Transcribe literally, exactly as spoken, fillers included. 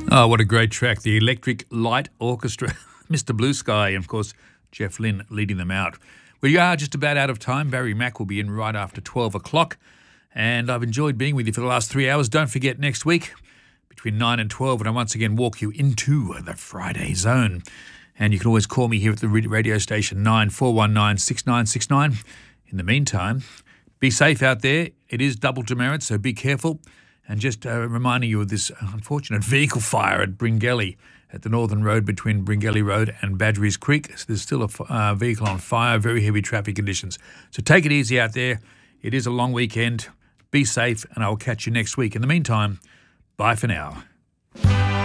Oh, what a great track. The Electric Light Orchestra, Mister Blue Sky, and of course, Jeff Lynne leading them out. We are just about out of time. Barry Mack will be in right after twelve o'clock. And I've enjoyed being with you for the last three hours. Don't forget, next week, between nine and twelve, and I once again walk you into the Friday Zone. And you can always call me here at the radio station, nine four one nine, six nine six nine. In the meantime, be safe out there. It is double demerit, so be careful. And just uh, reminding you of this unfortunate vehicle fire at Bringelly, at the Northern Road between Bringelly Road and Badgerys Creek. So there's still a uh, vehicle on fire, very heavy traffic conditions. So take it easy out there. It is a long weekend. Be safe, and I will catch you next week. In the meantime, bye for now.